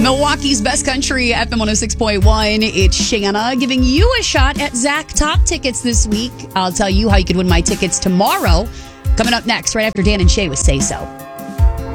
Milwaukee's Best Country, FM 106.1. It's Shanna giving you a shot at Zach Top tickets this week. I'll tell you how you can win my tickets tomorrow. Coming up next, right after Dan and Shay with Say So.